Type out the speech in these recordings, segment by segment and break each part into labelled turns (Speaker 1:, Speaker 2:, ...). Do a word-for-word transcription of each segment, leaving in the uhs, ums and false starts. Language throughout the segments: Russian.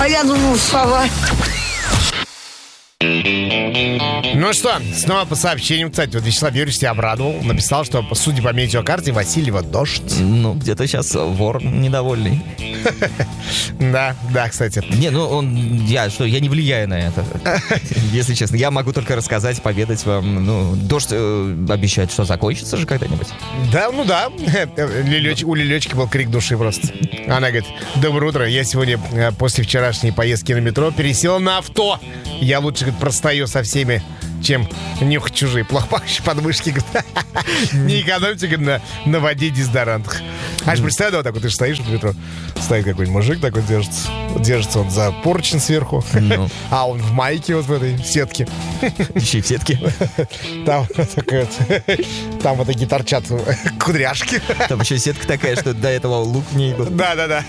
Speaker 1: А я думал, сова.
Speaker 2: Ну что, снова по сообщениям, кстати, вот Вячеслав Юрьевич тебя обрадовал. Написал, что, судя по метеокарте, Васильева дождь.
Speaker 3: Ну, где-то сейчас вор недовольный.
Speaker 2: Да, да, кстати.
Speaker 3: Не, ну он, я что, я не влияю на это, если честно. Я могу только рассказать, поведать вам. Ну, дождь э, обещает, что закончится же когда-нибудь.
Speaker 2: Да, ну да. Лилёч, у Лилечки был крик души просто. Она говорит: доброе утро, я сегодня э, после вчерашней поездки на метро пересела на авто. Я лучше, говорит, простою со всеми, чем нюхать чужие плохо пахнущие подмышки. Не экономьте, говорит, на, на воде и дезодорантах. Аж представь, да, вот так вот ты же стоишь в метро, стоит какой-нибудь мужик такой, держится. Держится он за поручень сверху. Ну. А он в майке вот в этой сетке.
Speaker 3: Еще и в сетке.
Speaker 2: Там, такой вот, там вот такие торчат кудряшки.
Speaker 3: Там еще сетка такая, что до этого лук в ней был.
Speaker 2: Да-да-да.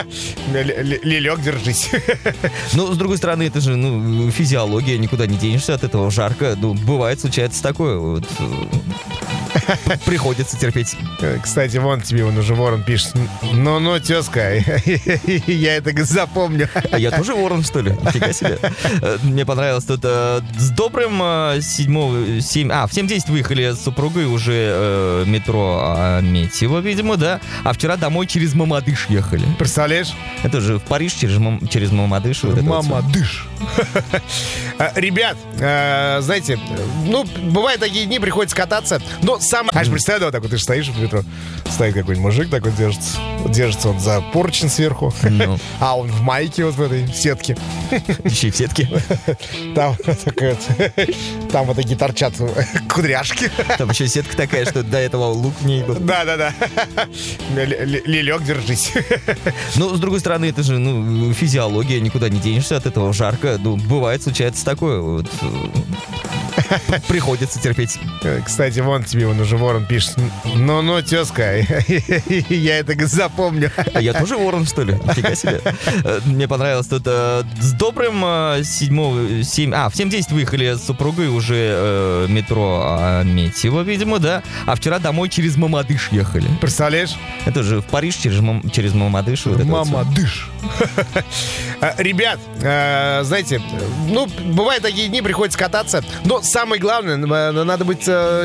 Speaker 2: Лилек, держись.
Speaker 3: Ну, с другой стороны, это же, ну, физиология, никуда не денешься от этого, жарко. Ну, бывает, случается такое. Вот. Приходится терпеть.
Speaker 2: Кстати, вон тебе он уже Ворон пишет: ну-ну, тезка, я это запомню.
Speaker 3: А я тоже Ворон, что ли? Нифига себе. Мне понравилось тут э, с добрым э, седьмого, семь, а, в семь десять выехали с супругой уже э, метро Альметьево, видимо, да. А вчера домой через Мамадыш ехали.
Speaker 2: Представляешь?
Speaker 3: Это же в Париж через, Мам, через Мамадыш. Вот
Speaker 2: Мамадыш. Ребят, э, знаете, ну, бывают такие дни, приходится кататься. Но сам... Аж представь, да, вот так вот ты же стоишь в метро, стоит какой-нибудь мужик такой, держится. Держится он за поручень сверху. Ну. А он в майке вот в этой сетке.
Speaker 3: Еще и в сетке.
Speaker 2: Там, такой вот, там вот такие торчат кудряшки.
Speaker 3: Там еще сетка такая, что до этого лук в ней был.
Speaker 2: Да-да-да. Лилек, держись.
Speaker 3: Ну, с другой стороны, это же, ну, физиология, никуда не денешься от этого, жарко. Ну, бывает, случается такое. Вот. Приходится терпеть.
Speaker 2: Кстати, вон тебе он уже Ворон пишет: ну-ну, тезка, я это запомню.
Speaker 3: А я тоже Ворон, что ли? Нифига себе. Мне понравилось тут э, с добрым э, седьмого, семь, а, в семь десять выехали с супругой уже э, метро Альметьево, видимо, да. А вчера домой через Мамадыш ехали.
Speaker 2: Представляешь?
Speaker 3: Это же в Париж через, Мам, через Мамадыш. Вот
Speaker 2: Мамадыш. Ребят, э, знаете, ну, бывают такие дни, приходится кататься. Но самое главное, надо быть э,